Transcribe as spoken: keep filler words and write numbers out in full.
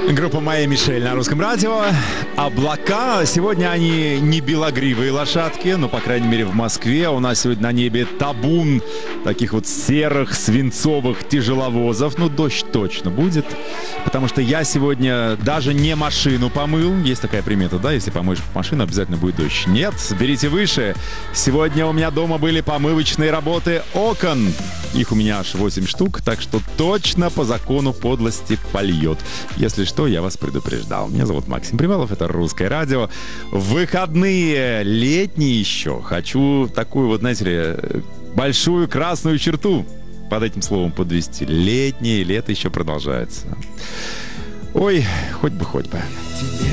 Группа «Моя Мишель» на русском радио. Облака. Сегодня они не белогривые лошадки, но, по крайней мере, в Москве у нас сегодня на небе табун таких вот серых, свинцовых тяжеловозов. Ну, дождь точно будет, потому что я сегодня даже не машину помыл. Есть такая примета, да? Если помоешь машину, обязательно будет дождь. Нет, берите выше. Сегодня у меня дома были помывочные работы окон. Их у меня аж восемь штук, так что точно по закону подлости польет. Если что, я вас предупреждал. Меня зовут Максим Привалов, это «Русское радио». Выходные, летние еще. Хочу такую вот, знаете ли, большую красную черту под этим словом подвести. Летнее, лето еще продолжается. Ой, хоть бы, хоть бы.